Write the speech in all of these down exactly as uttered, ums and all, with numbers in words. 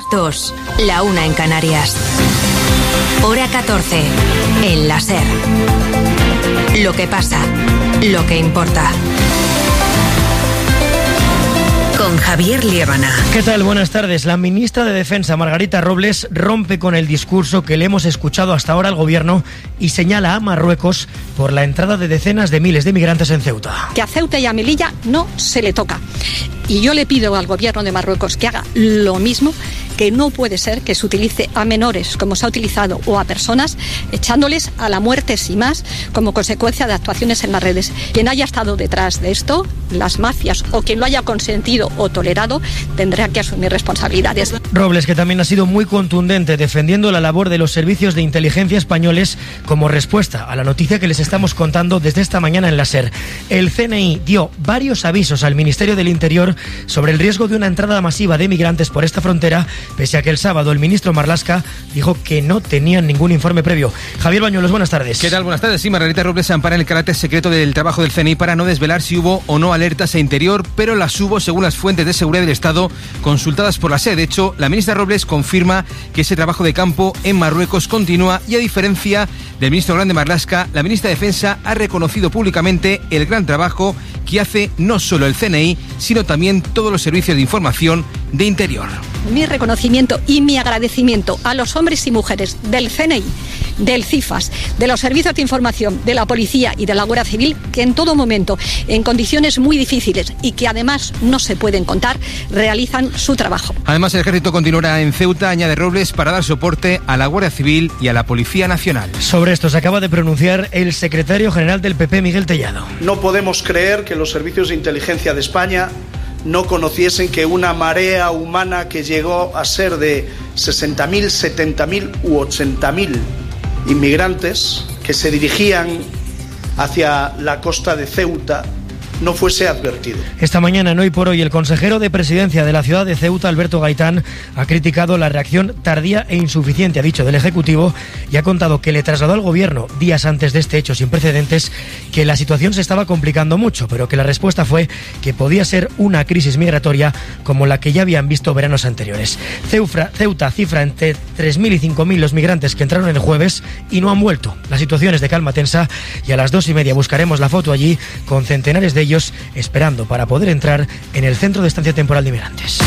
dos, la una en Canarias. Hora catorce, en la SER. Lo que pasa, lo que importa. Con Javier Liébana. ¿Qué tal? Buenas tardes. La ministra de Defensa, Margarita Robles, rompe con el discurso que le hemos escuchado hasta ahora al gobierno y señala a Marruecos por la entrada de decenas de miles de migrantes en Ceuta. Que a Ceuta y a Melilla no se le toca. Y yo le pido al gobierno de Marruecos que haga lo mismo, que no puede ser que se utilice a menores como se ha utilizado o a personas, echándoles a la muerte sin más como consecuencia de actuaciones en las redes. Quien haya estado detrás de esto, las mafias o quien lo haya consentido o tolerado, tendrá que asumir responsabilidades. Robles, que también ha sido muy contundente defendiendo la labor de los servicios de inteligencia españoles como respuesta a la noticia que les estamos contando desde esta mañana en la SER. El C N I dio varios avisos al Ministerio del Interior sobre el riesgo de una entrada masiva de migrantes por esta frontera, pese a que el sábado el ministro Marlaska dijo que no tenían ningún informe previo. Javier Bañuelos, buenas tardes. ¿Qué tal? Buenas tardes. Sí, Margarita Robles se ampara en el carácter secreto del trabajo del C N I para no desvelar si hubo o no alertas a Interior, pero las hubo según las fuentes de seguridad del Estado consultadas por la SER. De hecho, la ministra Robles confirma que ese trabajo de campo en Marruecos continúa y, a diferencia del ministro Grande Marlaska, la ministra de Defensa ha reconocido públicamente el gran trabajo que hace no solo el C N I, sino también todos los servicios de información de Interior. Mi reconocimiento y mi agradecimiento a los hombres y mujeres del C N I, del CIFAS, de los servicios de información, de la policía y de la Guardia Civil, que en todo momento, en condiciones muy difíciles y que además no se pueden contar, realizan su trabajo. Además, el ejército continuará en Ceuta, añade Robles, para dar soporte a la Guardia Civil y a la Policía Nacional. Sobre esto se acaba de pronunciar el secretario general del P P, Miguel Tellado. No podemos creer que los servicios de inteligencia de España no conociesen que una marea humana que llegó a ser de sesenta mil, setenta mil u ochenta mil inmigrantes que se dirigían hacia la costa de Ceuta no fuese advertido. Esta mañana, en Hoy por Hoy, el consejero de Presidencia de la ciudad de Ceuta, Alberto Gaitán, ha criticado la reacción tardía e insuficiente, ha dicho, del Ejecutivo, y ha contado que le trasladó al Gobierno, días antes de este hecho sin precedentes, que la situación se estaba complicando mucho, pero que la respuesta fue que podía ser una crisis migratoria como la que ya habían visto veranos anteriores. Ceufra, Ceuta cifra entre tres mil y cinco mil los migrantes que entraron el jueves y no han vuelto. La situación es de calma tensa y a las dos y media buscaremos la foto allí con centenares de ellos esperando para poder entrar en el centro de estancia temporal de inmigrantes.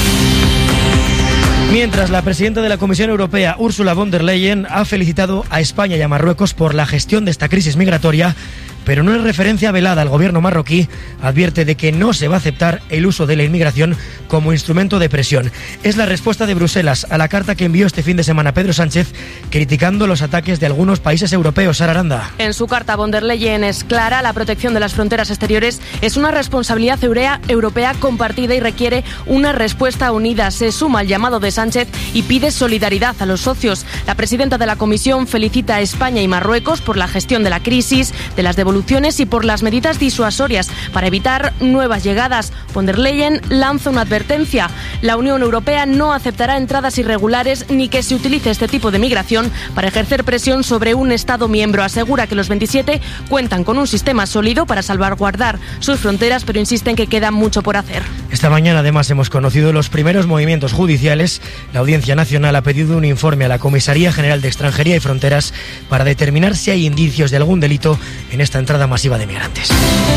Mientras, la presidenta de la Comisión Europea, Ursula von der Leyen, ha felicitado a España y a Marruecos por la gestión de esta crisis migratoria, pero en una referencia velada al gobierno marroquí advierte de que no se va a aceptar el uso de la inmigración como instrumento de presión. Es la respuesta de Bruselas a la carta que envió este fin de semana Pedro Sánchez criticando los ataques de algunos países europeos. Sara Aranda. En su carta, von der Leyen es clara: la protección de las fronteras exteriores es una responsabilidad europea compartida y requiere una respuesta unida. Se suma al llamado de Sánchez y pide solidaridad a los socios. La presidenta de la Comisión felicita a España y Marruecos por la gestión de la crisis, de las devoluciones y por las medidas disuasorias para evitar nuevas llegadas. Von der Leyen lanza una advertencia: la Unión Europea no aceptará entradas irregulares ni que se utilice este tipo de migración para ejercer presión sobre un Estado miembro. Asegura que los veintisiete cuentan con un sistema sólido para salvaguardar sus fronteras, pero insiste en que queda mucho por hacer. Esta mañana, además, hemos conocido los primeros movimientos judiciales. La Audiencia Nacional ha pedido un informe a la Comisaría General de Extranjería y Fronteras para determinar si hay indicios de algún delito en esta entrada masiva de migrantes.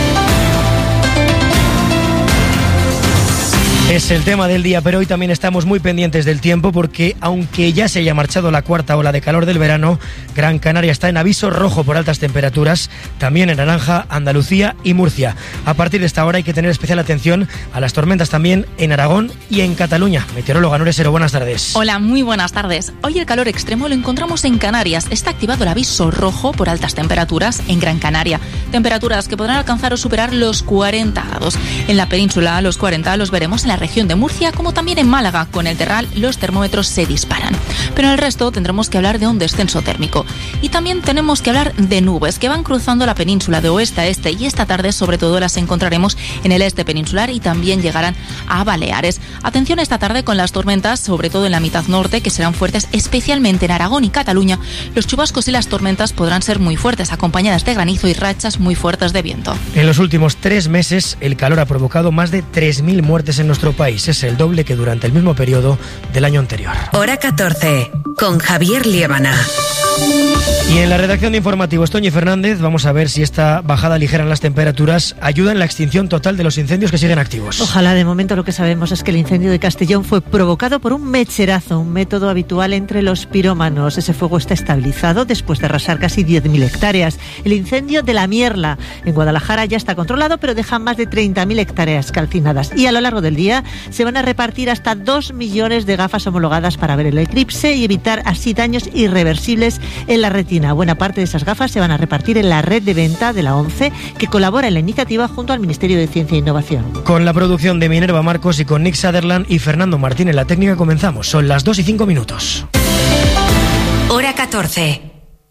Es el tema del día, pero hoy también estamos muy pendientes del tiempo porque, aunque ya se haya marchado la cuarta ola de calor del verano, Gran Canaria está en aviso rojo por altas temperaturas, también en naranja Andalucía y Murcia. A partir de esta hora hay que tener especial atención a las tormentas también en Aragón y en Cataluña. Meteoróloga Nure Sero, buenas tardes. Hola, muy buenas tardes. Hoy el calor extremo lo encontramos en Canarias. Está activado el aviso rojo por altas temperaturas en Gran Canaria. Temperaturas que podrán alcanzar o superar los cuarenta grados. En la península, los cuarenta los veremos en la región de Murcia, como también en Málaga. Con el Terral los termómetros se disparan, pero en el resto tendremos que hablar de un descenso térmico y también tenemos que hablar de nubes que van cruzando la península de oeste a este, y esta tarde sobre todo las encontraremos en el este peninsular y también llegarán a Baleares. Atención esta tarde con las tormentas, sobre todo en la mitad norte, que serán fuertes especialmente en Aragón y Cataluña. Los chubascos y las tormentas podrán ser muy fuertes, acompañadas de granizo y rachas muy fuertes de viento. En los últimos tres meses el calor ha provocado más de tres mil muertes en nuestro nuestro país. Es el doble que durante el mismo periodo del año anterior. Hora catorce, con Javier Liébana. Y en la redacción de Informativos, Toñi Fernández, vamos a ver si esta bajada ligera en las temperaturas ayuda en la extinción total de los incendios que siguen activos. Ojalá. De momento lo que sabemos es que el incendio de Castellón fue provocado por un mecherazo, un método habitual entre los pirómanos. Ese fuego está estabilizado después de arrasar casi diez mil hectáreas. El incendio de La Mierla en Guadalajara ya está controlado, pero deja más de treinta mil hectáreas calcinadas. Y a lo largo del día se van a repartir hasta dos millones de gafas homologadas para ver el eclipse y evitar así daños irreversibles en la retina. Buena parte de esas gafas se van a repartir en la red de venta de la ONCE, que colabora en la iniciativa junto al Ministerio de Ciencia e Innovación. Con la producción de Minerva Marcos y con Nick Sutherland y Fernando Martín en la técnica comenzamos. Son las dos y cinco minutos. Hora catorce.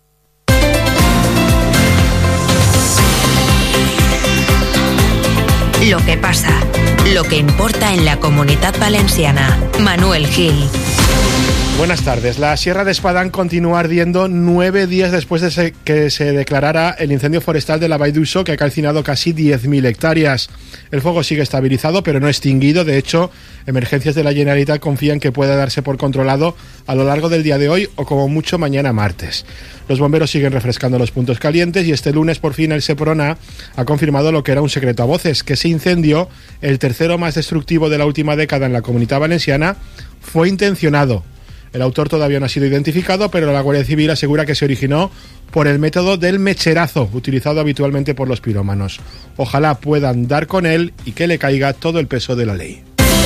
Lo que pasa, lo que importa en la Comunidad Valenciana. Manuel Gil. Buenas tardes. La Sierra de Espadán continúa ardiendo nueve días después de que se declarara el incendio forestal de la Vall d'Uixó, que ha calcinado casi diez mil hectáreas. El fuego sigue estabilizado, pero no extinguido. De hecho, Emergencias de la Generalitat confían que pueda darse por controlado a lo largo del día de hoy o como mucho mañana martes. Los bomberos siguen refrescando los puntos calientes y este lunes por fin el Seprona ha confirmado lo que era un secreto a voces, que ese incendio, el tercero más destructivo de la última década en la Comunidad Valenciana, fue intencionado. El autor todavía no ha sido identificado, pero la Guardia Civil asegura que se originó por el método del mecherazo, utilizado habitualmente por los pirómanos. Ojalá puedan dar con él y que le caiga todo el peso de la ley.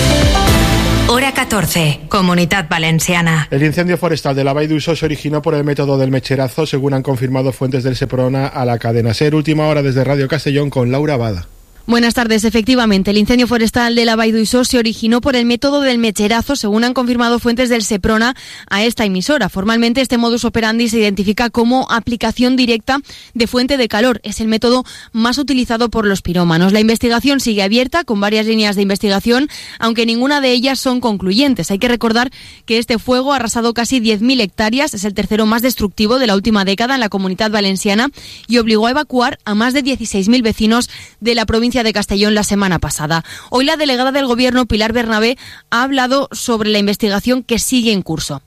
Hora catorce, Comunidad Valenciana. El incendio forestal de la Vall d'Uixó se originó por el método del mecherazo, según han confirmado fuentes del Seprona a la cadena SER. Última hora desde Radio Castellón con Laura Bada. Buenas tardes. Efectivamente, el incendio forestal de la Vall d'Uixó se originó por el método del mecherazo, según han confirmado fuentes del Seprona a esta emisora. Formalmente, este modus operandi se identifica como aplicación directa de fuente de calor. Es el método más utilizado por los pirómanos. La investigación sigue abierta, con varias líneas de investigación, aunque ninguna de ellas son concluyentes. Hay que recordar que este fuego ha arrasado casi diez mil hectáreas, es el tercero más destructivo de la última década en la Comunidad Valenciana y obligó a evacuar a más de dieciséis mil vecinos de la provincia de Castellón la semana pasada. Hoy la delegada del Gobierno, Pilar Bernabé, ha hablado sobre la investigación que sigue en curso.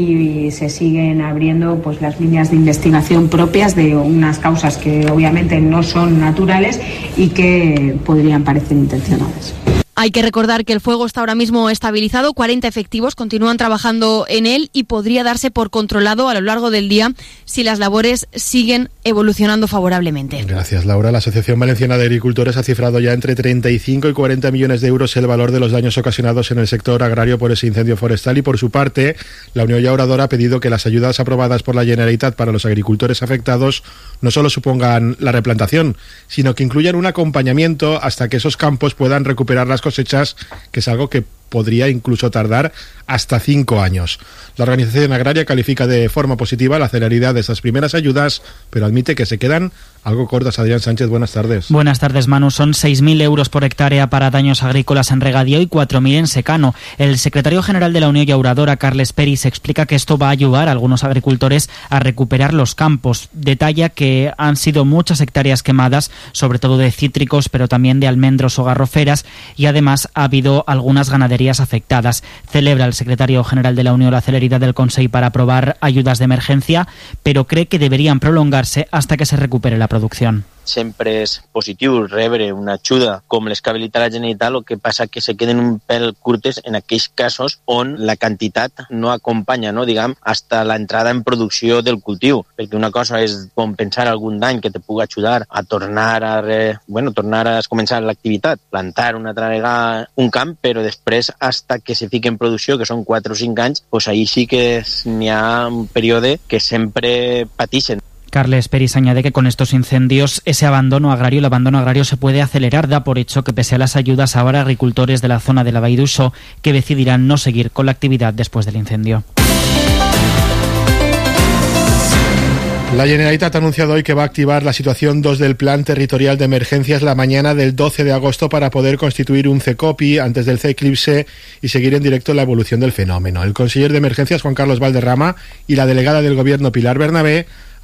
Y se siguen abriendo pues las líneas de investigación propias de unas causas que obviamente no son naturales y que podrían parecer intencionadas. Hay que recordar que el fuego está ahora mismo estabilizado, cuarenta efectivos continúan trabajando en él y podría darse por controlado a lo largo del día si las labores siguen evolucionando favorablemente. Gracias, Laura. La Asociación Valenciana de Agricultores ha cifrado ya entre treinta y cinco y cuarenta millones de euros el valor de los daños ocasionados en el sector agrario por ese incendio forestal y, por su parte, la Unión Llauradora ha pedido que las ayudas aprobadas por la Generalitat para los agricultores afectados no solo supongan la replantación, sino que incluyan un acompañamiento hasta que esos campos puedan recuperar las cosechas, que es algo que podría incluso tardar hasta cinco años. La organización agraria califica de forma positiva la celeridad de estas primeras ayudas, pero admite que se quedan algo cortas. Adrián Sánchez, buenas tardes. Buenas tardes, Manu. Son seis mil euros por hectárea para daños agrícolas en regadío y cuatro mil en secano. El secretario general de la Unión Llauradora, Carles Peris, explica que esto va a ayudar a algunos agricultores a recuperar los campos. Detalla que han sido muchas hectáreas quemadas, sobre todo de cítricos, pero también de almendros o garroferas, y además ha habido algunas ganaderías afectadas. Celebra el secretario general de la Unión la celeridad del Consell para aprobar ayudas de emergencia, pero cree que deberían prolongarse hasta que se recupere la producción. Sempre és positiu rebre una ajuda com les que habilita la Generalitat, el que passa que se queden un pèl curtes en aquells casos on la quantitat no acompanya, no, diguem, hasta l'entrada en producció del cultiu, perquè una cosa és compensar algun dany que te pugui ajudar a tornar a, re, bueno, tornar a començar l'activitat, plantar una altra vegada un camp, però després hasta que se fique en producció, que són quatre o cinc anys, pues ahí sí que n'hi ha un període que sempre patixen. Carles Peris añade que con estos incendios ese abandono agrario, el abandono agrario se puede acelerar. Da por hecho que pese a las ayudas habrá agricultores de la zona de la Vall d'Uixó que decidirán no seguir con la actividad después del incendio. La Generalitat ha anunciado hoy que va a activar la situación dos del Plan Territorial de Emergencias la mañana del doce de agosto para poder constituir un CECOPI antes del eclipse y seguir en directo la evolución del fenómeno. El conseller de Emergencias, Juan Carlos Valderrama, y la delegada del Gobierno, Pilar Bernabé,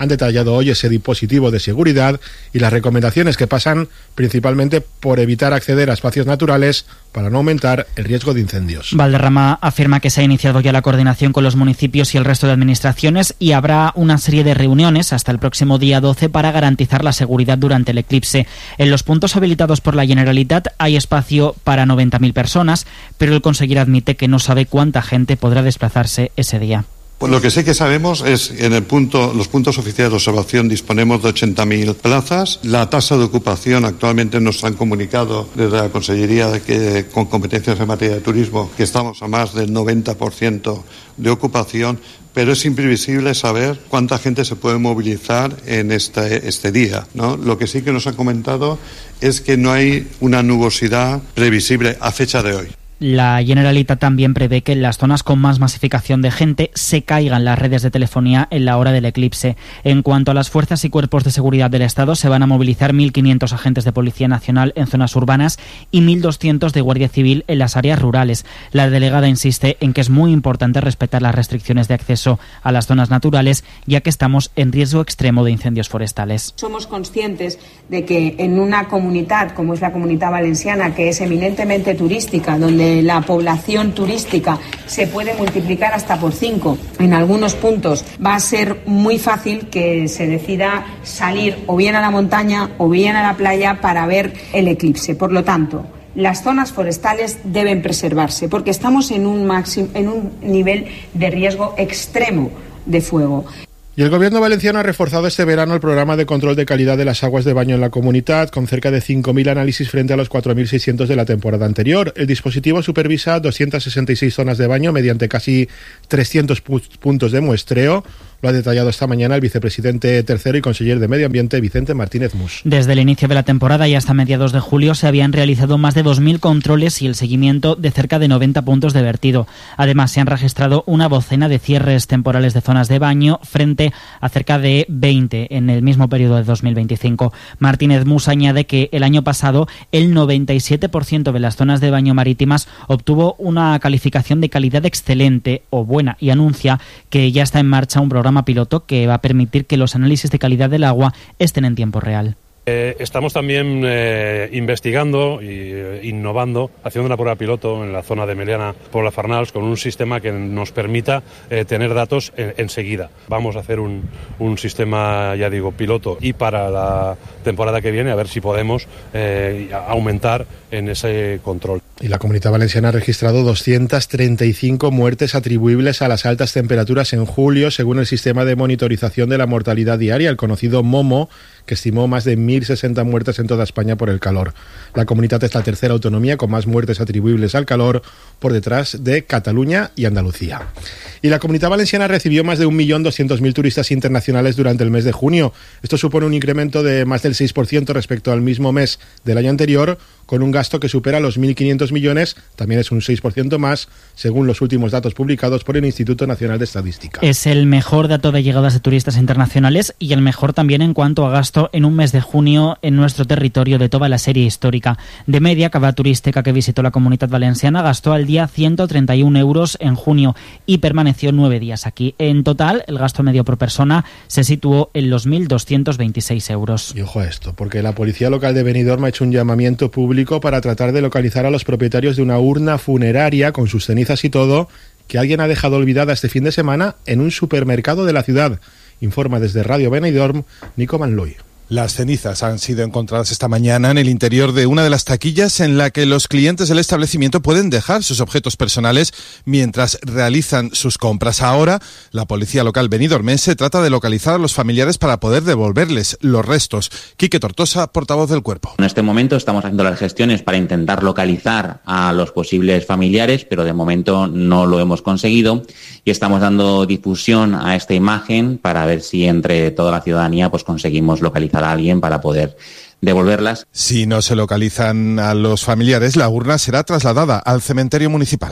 han detallado hoy ese dispositivo de seguridad y las recomendaciones que pasan principalmente por evitar acceder a espacios naturales para no aumentar el riesgo de incendios. Valderrama afirma que se ha iniciado ya la coordinación con los municipios y el resto de administraciones y habrá una serie de reuniones hasta el próximo día doce para garantizar la seguridad durante el eclipse. En los puntos habilitados por la Generalitat hay espacio para noventa mil personas, pero el conseller admite que no sabe cuánta gente podrá desplazarse ese día. Pues lo que sí que sabemos es que en el punto, los puntos oficiales de observación disponemos de ochenta mil plazas. La tasa de ocupación actualmente nos han comunicado desde la Consellería de que, con competencias en materia de turismo, que estamos a más del noventa por ciento de ocupación, pero es imprevisible saber cuánta gente se puede movilizar en este, este día, ¿no? Lo que sí que nos han comentado es que no hay una nubosidad previsible a fecha de hoy. La Generalitat también prevé que en las zonas con más masificación de gente se caigan las redes de telefonía en la hora del eclipse. En cuanto a las fuerzas y cuerpos de seguridad del Estado, se van a movilizar mil quinientos agentes de Policía Nacional en zonas urbanas y mil doscientos de Guardia Civil en las áreas rurales. La delegada insiste en que es muy importante respetar las restricciones de acceso a las zonas naturales, ya que estamos en riesgo extremo de incendios forestales. Somos conscientes de que en una comunidad como es la Comunitat Valenciana, que es eminentemente turística, donde la población turística se puede multiplicar hasta por cinco en algunos puntos, va a ser muy fácil que se decida salir o bien a la montaña o bien a la playa para ver el eclipse. Por lo tanto, las zonas forestales deben preservarse porque estamos en un máximo, en un nivel de riesgo extremo de fuego. Y el Gobierno valenciano ha reforzado este verano el programa de control de calidad de las aguas de baño en la comunidad, con cerca de cinco mil análisis frente a los cuatro mil seiscientos de la temporada anterior. El dispositivo supervisa doscientas sesenta y seis zonas de baño mediante casi trescientos pu- puntos de muestreo. Lo ha detallado esta mañana el vicepresidente tercero y conseller de Medio Ambiente, Vicente Martínez Mus. Desde el inicio de la temporada y hasta mediados de julio se habían realizado más de dos mil controles y el seguimiento de cerca de noventa puntos de vertido. Además, se han registrado una docena de cierres temporales de zonas de baño frente a cerca de veinte en el mismo periodo de dos mil veinticinco. Martínez Mus añade que el año pasado el noventa y siete por ciento de las zonas de baño marítimas obtuvo una calificación de calidad excelente o buena y anuncia que ya está en marcha un programa piloto que va a permitir que los análisis de calidad del agua estén en tiempo real. Eh, estamos también eh, investigando y eh, innovando, haciendo una prueba piloto en la zona de Meliana, Pobla Farnals, con un sistema que nos permita eh, tener datos en, enseguida. Vamos a hacer un, un sistema, ya digo, piloto y para la temporada que viene a ver si podemos eh, aumentar en ese control. Y la Comunidad Valenciana ha registrado doscientas treinta y cinco muertes atribuibles a las altas temperaturas en julio, según el sistema de monitorización de la mortalidad diaria, el conocido MOMO, que estimó más de mil sesenta muertes en toda España por el calor. La comunidad es la tercera autonomía con más muertes atribuibles al calor, por detrás de Cataluña y Andalucía. Y la Comunidad Valenciana recibió más de un millón doscientos mil turistas internacionales durante el mes de junio. Esto supone un incremento de más del seis por ciento respecto al mismo mes del año anterior, con un gasto que supera los mil quinientos millones, también es un seis por ciento más, según los últimos datos publicados por el Instituto Nacional de Estadística. Es el mejor dato de llegadas de turistas internacionales y el mejor también en cuanto a gasto en un mes de junio en nuestro territorio de toda la serie histórica. De media, cada turística que visitó la Comunidad Valenciana gastó al día ciento treinta y un euros en junio y permaneció nueve días aquí. En total, el gasto medio por persona se situó en los mil doscientos veintiséis euros. Y ojo a esto, porque la Policía Local de Benidorm ha hecho un llamamiento público para tratar de localizar a los propietarios de una urna funeraria con sus cenizas y todo que alguien ha dejado olvidada este fin de semana en un supermercado de la ciudad. Informa desde Radio Benidorm Nico Manloy. Las cenizas han sido encontradas esta mañana en el interior de una de las taquillas en la que los clientes del establecimiento pueden dejar sus objetos personales mientras realizan sus compras. Ahora, la policía local benidormense trata de localizar a los familiares para poder devolverles los restos. Quique Tortosa, portavoz del cuerpo. En este momento estamos haciendo las gestiones para intentar localizar a los posibles familiares, pero de momento no lo hemos conseguido y estamos dando difusión a esta imagen para ver si entre toda la ciudadanía pues conseguimos localizar a alguien para poder devolverlas. Si no se localizan a los familiares, la urna será trasladada al cementerio municipal.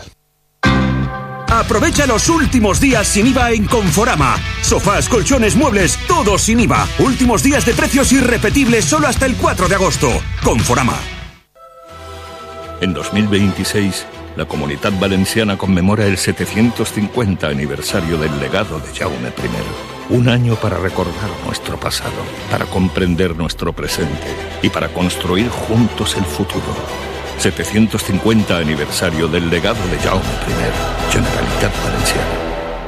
Aprovecha los últimos días sin I V A en Conforama. Sofás, colchones, muebles, todo sin I V A. Últimos días de precios irrepetibles solo hasta el cuatro de agosto. Conforama. En dos mil veintiséis, la Comunitat Valenciana conmemora el setecientos cincuenta aniversario del legado de Jaume primero. Un año para recordar nuestro pasado, para comprender nuestro presente y para construir juntos el futuro. setecientos cincuenta aniversario del legado de Jaume primero, Generalitat Valenciana.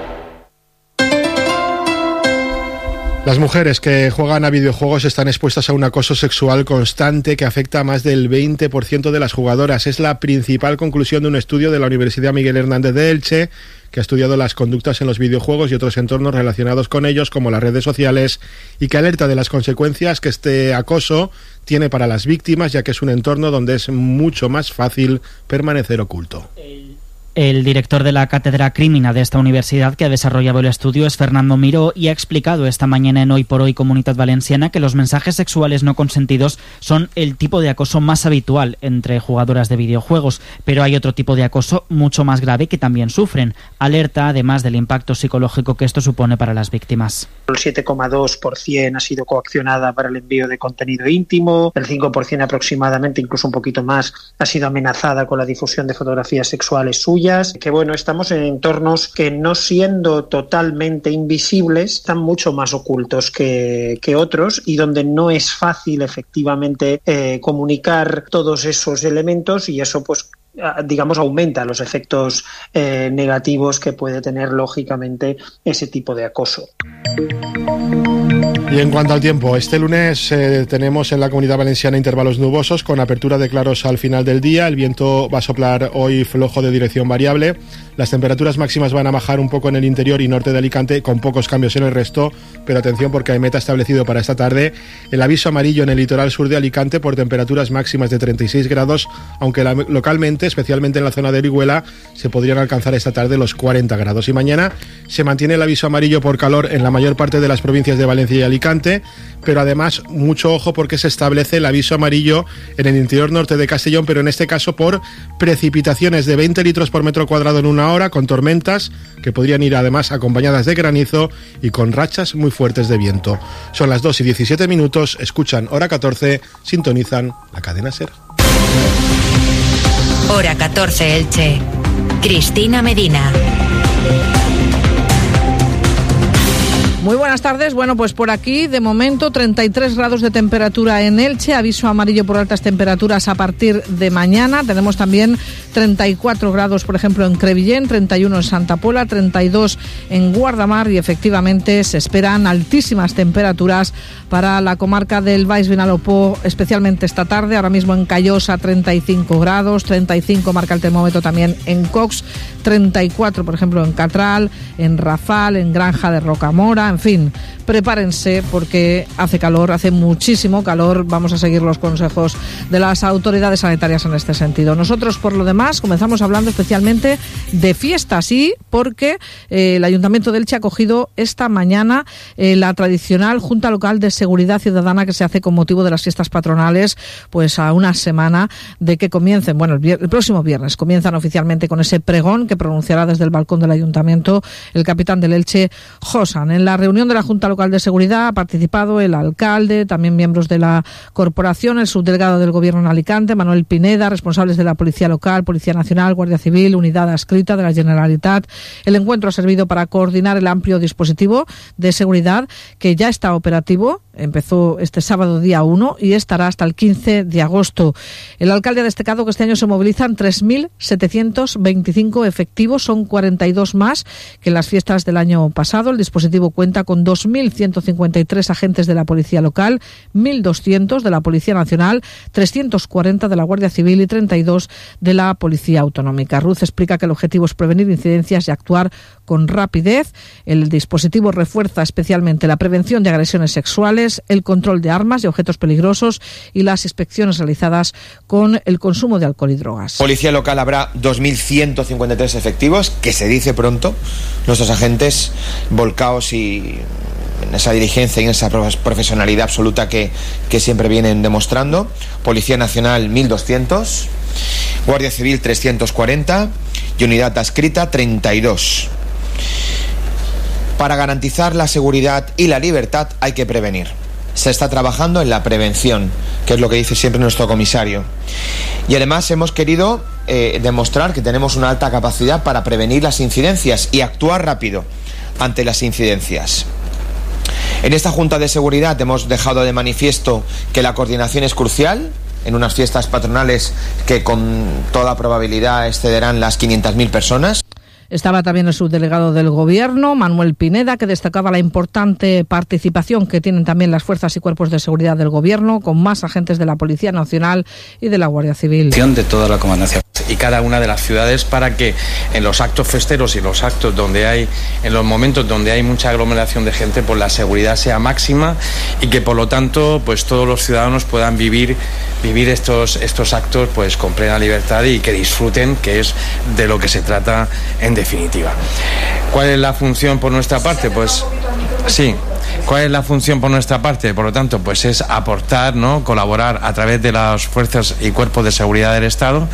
Las mujeres que juegan a videojuegos están expuestas a un acoso sexual constante que afecta a más del veinte por ciento de las jugadoras. Es la principal conclusión de un estudio de la Universidad Miguel Hernández de Elche, que ha estudiado las conductas en los videojuegos y otros entornos relacionados con ellos, como las redes sociales, y que alerta de las consecuencias que este acoso tiene para las víctimas, ya que es un entorno donde es mucho más fácil permanecer oculto. El director de la Cátedra Crímina de esta universidad que ha desarrollado el estudio es Fernando Miró y ha explicado esta mañana en Hoy por Hoy Comunitat Valenciana que los mensajes sexuales no consentidos son el tipo de acoso más habitual entre jugadoras de videojuegos, pero hay otro tipo de acoso mucho más grave que también sufren. Alerta además del impacto psicológico que esto supone para las víctimas. El siete coma dos por ciento ha sido coaccionada para el envío de contenido íntimo, el cinco por ciento aproximadamente, incluso un poquito más, ha sido amenazada con la difusión de fotografías sexuales suyas. Que bueno, estamos en entornos que, no siendo totalmente invisibles, están mucho más ocultos que, que otros, y donde no es fácil efectivamente eh, comunicar todos esos elementos, y eso pues digamos aumenta los efectos eh, negativos que puede tener lógicamente ese tipo de acoso. Y en cuanto al tiempo, este lunes eh, tenemos en la Comunidad Valenciana intervalos nubosos con apertura de claros al final del día. El viento va a soplar hoy flojo de dirección variable. Las temperaturas máximas van a bajar un poco en el interior y norte de Alicante, con pocos cambios en el resto, pero atención porque hay meta establecido para esta tarde el aviso amarillo en el litoral sur de Alicante por temperaturas máximas de treinta y seis grados, aunque la, localmente, especialmente en la zona de Orihuela, se podrían alcanzar esta tarde los cuarenta grados. Y mañana se mantiene el aviso amarillo por calor en la mayor parte de las provincias de Valencia y Alicante, pero además mucho ojo porque se establece el aviso amarillo en el interior norte de Castellón, pero en este caso por precipitaciones de veinte litros por metro cuadrado en una hora, con tormentas que podrían ir además acompañadas de granizo y con rachas muy fuertes de viento. Son las dos y diecisiete minutos, escuchan Hora catorce, sintonizan la cadena SER. Hora catorce Elche. Cristina Medina. Muy buenas tardes. Bueno, pues por aquí, de momento, treinta y tres grados de temperatura en Elche, aviso amarillo por altas temperaturas a partir de mañana. Tenemos también treinta y cuatro grados, por ejemplo, en Crevillent, treinta y uno en Santa Pola, treinta y dos en Guardamar, y efectivamente se esperan altísimas temperaturas para la comarca del Baix Vinalopó, especialmente esta tarde. Ahora mismo en Callosa, treinta y cinco grados, treinta y cinco marca el termómetro también en Cox, treinta y cuatro, por ejemplo, en Catral, en Rafal, en Granja de Rocamora. En fin, prepárense porque hace calor, hace muchísimo calor. Vamos a seguir los consejos de las autoridades sanitarias en este sentido. Nosotros, por lo demás, comenzamos hablando especialmente de fiestas, y porque eh, el Ayuntamiento de Elche ha acogido esta mañana eh, la tradicional Junta Local de Seguridad Ciudadana que se hace con motivo de las fiestas patronales, pues a una semana de que comiencen, bueno, el, vier- el próximo viernes comienzan oficialmente con ese pregón que pronunciará desde el balcón del Ayuntamiento el capitán del Elche, Josan. En la reunión de la Junta Local de Seguridad ha participado el alcalde, también miembros de la corporación, el subdelegado del Gobierno en Alicante, Manuel Pineda, responsables de la Policía Local, Policía Nacional, Guardia Civil, Unidad Adscrita de la Generalitat. El encuentro ha servido para coordinar el amplio dispositivo de seguridad que ya está operativo. Empezó este sábado día uno y estará hasta el quince de agosto. El alcalde ha destacado que este año se movilizan tres mil setecientos veinticinco efectivos, son cuarenta y dos más que en las fiestas del año pasado. El dispositivo cuenta con dos mil ciento cincuenta y tres agentes de la Policía Local, mil doscientos de la Policía Nacional, trescientos cuarenta de la Guardia Civil y treinta y dos de la Policía Autonómica. Ruz explica que el objetivo es prevenir incidencias y actuar con rapidez. El dispositivo refuerza especialmente la prevención de agresiones sexuales, el control de armas y objetos peligrosos y las inspecciones realizadas con el consumo de alcohol y drogas. Policía Local habrá dos mil ciento cincuenta y tres efectivos, que se dice pronto. Nuestros agentes volcaos y en esa diligencia y en esa profesionalidad absoluta que, que siempre vienen demostrando. Policía Nacional mil doscientos, Guardia Civil trescientos cuarenta y Unidad Adscrita treinta y dos. Para garantizar la seguridad y la libertad hay que prevenir. Se está trabajando en la prevención, que es lo que dice siempre nuestro comisario. Y además hemos querido eh, demostrar que tenemos una alta capacidad para prevenir las incidencias y actuar rápido ante las incidencias. En esta Junta de Seguridad hemos dejado de manifiesto que la coordinación es crucial en unas fiestas patronales que con toda probabilidad excederán las quinientas mil personas. Estaba también el subdelegado del Gobierno, Manuel Pineda, que destacaba la importante participación que tienen también las fuerzas y cuerpos de seguridad del Gobierno, con más agentes de la Policía Nacional y de la Guardia Civil. De toda la comandancia y cada una de las ciudades, para que en los actos festeros y los actos donde hay, en los momentos donde hay mucha aglomeración de gente, pues la seguridad sea máxima y que por lo tanto pues todos los ciudadanos puedan vivir vivir estos estos actos pues con plena libertad y que disfruten, que es de lo que se trata en definitiva. ¿Cuál es la función por nuestra parte? Pues sí. ¿Cuál es la función por nuestra parte? Por lo tanto, pues es aportar, ¿no? Colaborar a través de las fuerzas y cuerpos de seguridad del Estado.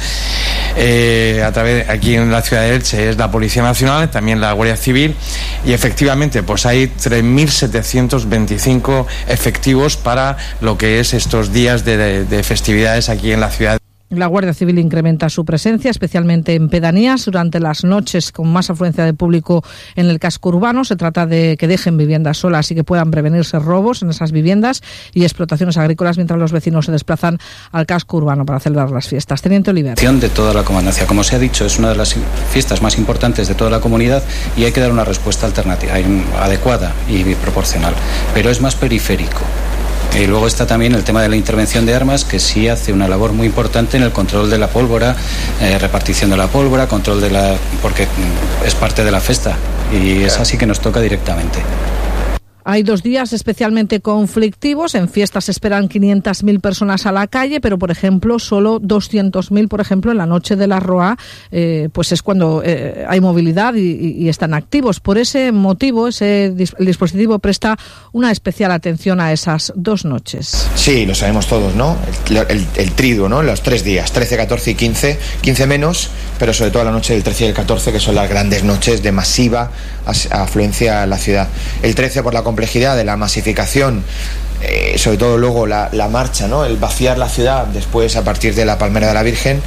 Eh, a través, aquí en la ciudad de Elche es la Policía Nacional, también la Guardia Civil, y efectivamente pues hay tres mil setecientos veinticinco efectivos para lo que es estos días de, de, de festividades aquí en la ciudad. La Guardia Civil incrementa su presencia, especialmente en pedanías, durante las noches con más afluencia de público en el casco urbano. Se trata de que dejen viviendas solas y que puedan prevenirse robos en esas viviendas y explotaciones agrícolas mientras los vecinos se desplazan al casco urbano para celebrar las fiestas. Teniente Oliver. De toda la comandancia. Como se ha dicho, es una de las fiestas más importantes de toda la comunidad y hay que dar una respuesta alternativa, adecuada y proporcional. Pero es más periférico. Y luego está también el tema de la intervención de armas, que sí hace una labor muy importante en el control de la pólvora, eh, repartición de la pólvora, control de la... porque es parte de la fiesta y es así que nos toca directamente. Hay dos días especialmente conflictivos. En fiestas se esperan quinientas mil personas a la calle, pero, por ejemplo, solo doscientas mil, por ejemplo, en la noche de la Roa, eh, pues es cuando eh, hay movilidad y, y están activos. Por ese motivo, ese el dispositivo presta una especial atención a esas dos noches. Sí, lo sabemos todos, ¿no? El, el, el triduo, ¿no? Los tres días, trece, catorce y quince, quince menos, pero sobre todo la noche del trece y el catorce, que son las grandes noches de masiva afluencia a la ciudad. El trece por la complejidad de la masificación, eh, sobre todo luego la, la marcha, ¿no? El vaciar la ciudad después a partir de la Palmera de la Virgen.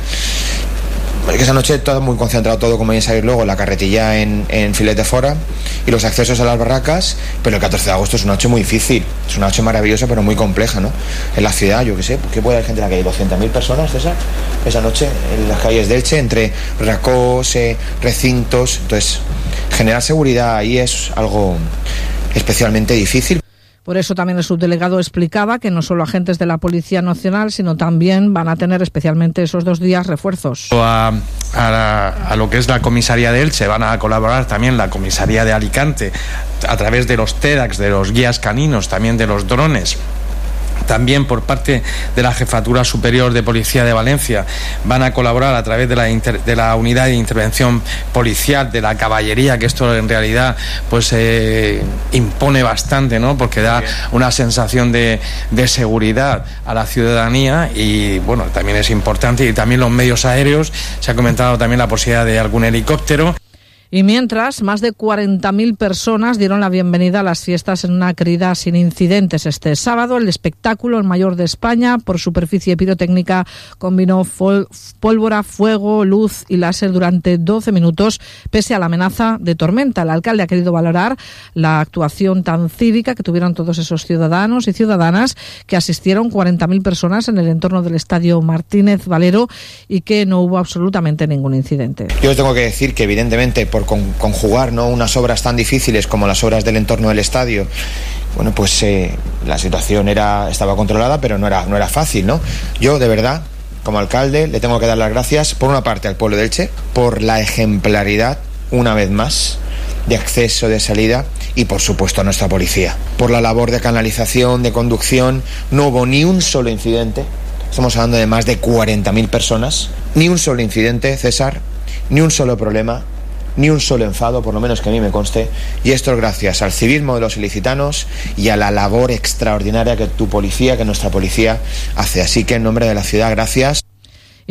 Que esa noche todo muy concentrado, todo como bien sabéis luego, la carretilla en, en Filet de Fora y los accesos a las barracas, pero el catorce de agosto es una noche muy difícil, es una noche maravillosa pero muy compleja, ¿no? En la ciudad, yo qué sé, ¿qué puede haber gente en la calle? doscientas mil personas, César, esa noche en las calles de Elche, entre racós, eh, recintos, entonces generar seguridad ahí es algo especialmente difícil. Por eso también el subdelegado explicaba que no solo agentes de la Policía Nacional, sino también van a tener especialmente esos dos días refuerzos. A, a, la, a lo que es la comisaría de Elche van a colaborar también la comisaría de Alicante a través de los TEDx, de los guías caninos, también de los drones. También por parte de la Jefatura Superior de Policía de Valencia van a colaborar a través de la, inter, de la unidad de intervención policial, de la caballería, que esto en realidad pues eh, impone bastante, ¿no? Porque da una sensación de, de seguridad a la ciudadanía y bueno, también es importante, y también los medios aéreos, se ha comentado también la posibilidad de algún helicóptero. Y mientras, más de cuarenta mil personas dieron la bienvenida a las fiestas en una crida sin incidentes este sábado. El espectáculo, el mayor de España, por superficie pirotécnica, combinó fol- pólvora, fuego, luz y láser durante doce minutos, pese a la amenaza de tormenta. El alcalde ha querido valorar la actuación tan cívica que tuvieron todos esos ciudadanos y ciudadanas que asistieron, cuarenta mil personas en el entorno del Estadio Martínez Valero, y que no hubo absolutamente ningún incidente. Yo tengo que decir que evidentemente por Con, conjugar, ¿no?, unas obras tan difíciles como las obras del entorno del estadio, bueno, pues eh, la situación era estaba controlada, pero no era no era fácil, ¿no? Yo, de verdad, como alcalde, le tengo que dar las gracias, por una parte, al pueblo de Elche, por la ejemplaridad, una vez más, de acceso, de salida, y por supuesto a nuestra policía, por la labor de canalización, de conducción. No hubo ni un solo incidente, estamos hablando de más de cuarenta mil personas, ni un solo incidente, César, ni un solo problema, ni un solo enfado, por lo menos que a mí me conste, y esto es gracias al civismo de los ilicitanos y a la labor extraordinaria que tu policía, que nuestra policía hace. Así que en nombre de la ciudad, gracias.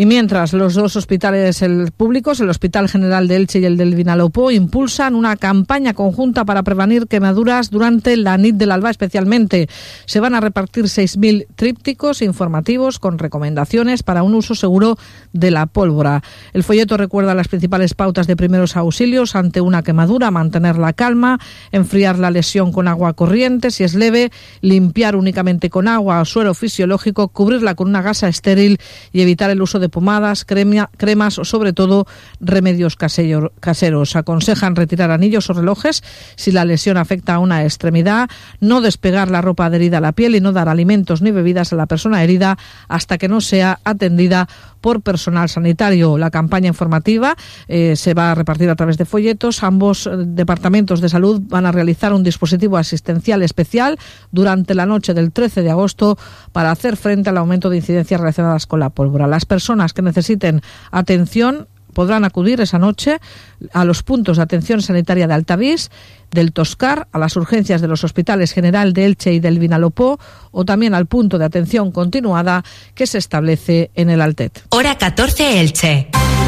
Y mientras los dos hospitales el, públicos, el Hospital General de Elche y el del Vinalopó, impulsan una campaña conjunta para prevenir quemaduras durante la nit del alba especialmente. Se van a repartir seis mil trípticos informativos con recomendaciones para un uso seguro de la pólvora. El folleto recuerda las principales pautas de primeros auxilios ante una quemadura: mantener la calma, enfriar la lesión con agua corriente si es leve, limpiar únicamente con agua o suero fisiológico, cubrirla con una gasa estéril y evitar el uso de pomadas, crema, cremas o sobre todo remedios caseros. Aconsejan retirar anillos o relojes si la lesión afecta a una extremidad, no despegar la ropa adherida a la piel y no dar alimentos ni bebidas a la persona herida hasta que no sea atendida por personal sanitario. La campaña informativa eh, se va a repartir a través de folletos. Ambos eh, departamentos de salud van a realizar un dispositivo asistencial especial durante la noche del trece de agosto para hacer frente al aumento de incidencias relacionadas con la pólvora. Las personas que necesiten atención podrán acudir esa noche a los puntos de atención sanitaria de Altavís, del Toscar, a las urgencias de los hospitales General de Elche y del Vinalopó o también al punto de atención continuada que se establece en el Altet. Hora catorce Elche.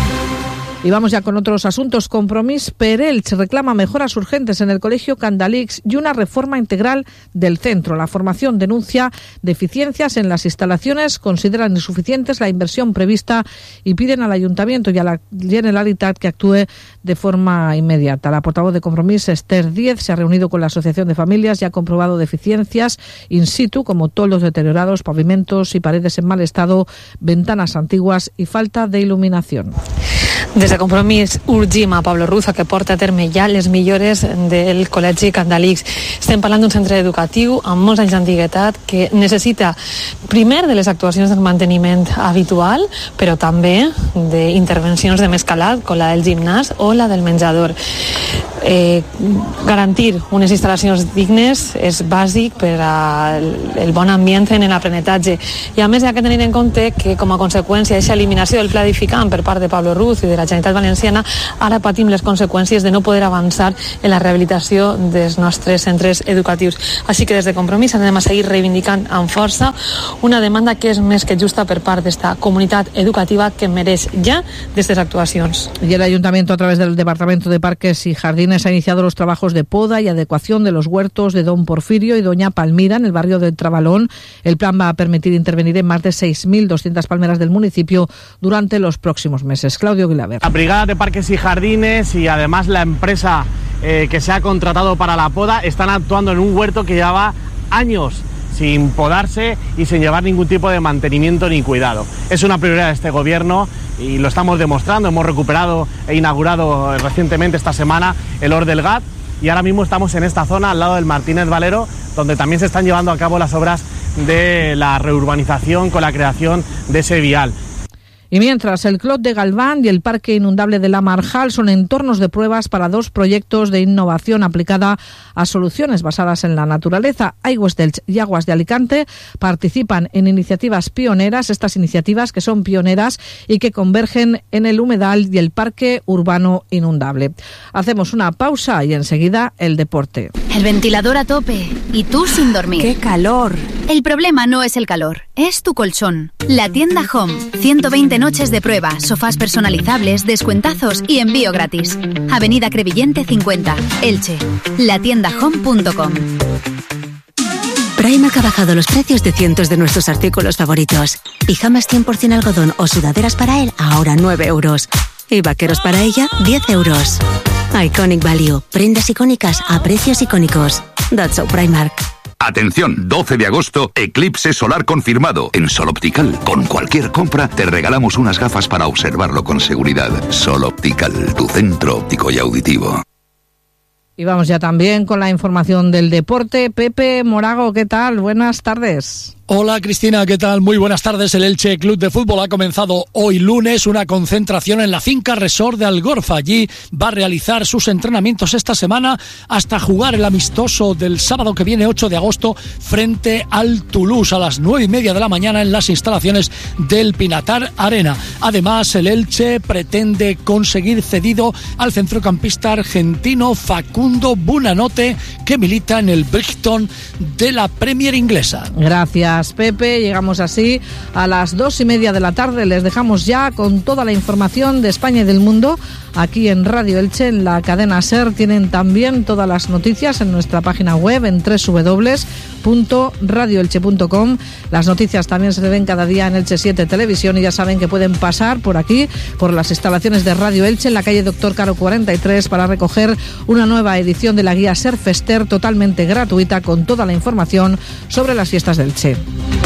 Y vamos ya con otros asuntos. Compromís per Elche reclama mejoras urgentes en el Colegio Candalix y una reforma integral del centro. La formación denuncia deficiencias en las instalaciones, consideran insuficientes la inversión prevista y piden al Ayuntamiento y a la Generalitat que actúe de forma inmediata. La portavoz de Compromís, Esther Díez, se ha reunido con la Asociación de Familias y ha comprobado deficiencias in situ como toldos deteriorados, pavimentos y paredes en mal estado, ventanas antiguas y falta de iluminación. Des de Compromís urgim a Pablo Ruza que porta a terme ja les millores del Col·legi Candalix. Estem parlant d'un centre educatiu amb molts anys d'antiguitat que necessita primer de les actuacions del manteniment habitual, però també d'intervencions de més calat, com la del gimnàs o la del menjador. Eh, garantir unes instal·lacions dignes és bàsic per al bon ambient en l'aprenentatge. I a més hi ha que tenir en compte que com a conseqüència d'aquesta eliminació del pla edificant per part de Pablo Ruz i de la Generalitat Valenciana, ara patim les conseqüències de no poder avançar en la rehabilitació dels nostres centres educatius. Així que des de Compromís anem a seguir reivindicant amb força una demanda que és més que justa per part d'esta comunitat educativa que mereix ja d'aquestes actuacions. Y el Ayuntamiento, a través del Departamento de Parques y Jardines, ha iniciado los trabajos de poda y adecuación de los huertos de Don Porfirio y Doña Palmira en el barrio de Trabalón. El plan va a permitir intervenir en más de seis mil doscientas palmeras del municipio durante los próximos meses. Claudio Guilaber. La Brigada de Parques y Jardines y además la empresa eh, que se ha contratado para la poda están actuando en un huerto que lleva años sin podarse y sin llevar ningún tipo de mantenimiento ni cuidado. Es una prioridad de este gobierno y lo estamos demostrando. Hemos recuperado e inaugurado recientemente esta semana el Hort del Gat y ahora mismo estamos en esta zona al lado del Martínez Valero, donde también se están llevando a cabo las obras de la reurbanización con la creación de ese vial. Y mientras, el Clot de Galván y el Parque Inundable de la Marjal son entornos de pruebas para dos proyectos de innovación aplicada a soluciones basadas en la naturaleza. Aigües d'Elx y Aguas de Alicante participan en iniciativas pioneras, estas iniciativas que son pioneras y que convergen en el humedal y el Parque Urbano Inundable. Hacemos una pausa y enseguida el deporte. El ventilador a tope y tú sin dormir. ¡Qué calor! El problema no es el calor, es tu colchón. La tienda Home, ciento veinte noches de prueba, sofás personalizables, descuentazos y envío gratis. Avenida Crevillente cincuenta, Elche. la tienda home punto com. Primark ha bajado los precios de cientos de nuestros artículos favoritos. Pijamas cien por ciento algodón o sudaderas para él, ahora nueve euros. Y vaqueros para ella, diez euros. Iconic Value. Prendas icónicas a precios icónicos. That's so Primark. Atención, doce de agosto, eclipse solar confirmado. En Sol Optical, con cualquier compra, te regalamos unas gafas para observarlo con seguridad. Sol Optical, tu centro óptico y auditivo. Y vamos ya también con la información del deporte. Pepe Morago, ¿qué tal? Buenas tardes. Hola Cristina, ¿qué tal? Muy buenas tardes. El Elche Club de Fútbol ha comenzado hoy lunes una concentración en la finca Resort de Algorfa. Allí va a realizar sus entrenamientos esta semana hasta jugar el amistoso del sábado que viene, ocho de agosto, frente al Toulouse a las nueve y media de la mañana en las instalaciones del Pinatar Arena. Además, el Elche pretende conseguir cedido al centrocampista argentino Facundo Bunanote, que milita en el Brighton de la Premier inglesa. Gracias. Gracias, Pepe. Llegamos así a las dos y media de la tarde. Les dejamos ya con toda la información de España y del mundo aquí en Radio Elche, en la cadena SER. Tienen también todas las noticias en nuestra página web en doble u doble u doble u punto radio elche punto com. Las noticias también se ven cada día en Elche siete Televisión y ya saben que pueden pasar por aquí, por las instalaciones de Radio Elche en la calle Doctor Caro cuarenta y tres para recoger una nueva edición de la guía SER Fester totalmente gratuita con toda la información sobre las fiestas de Elche.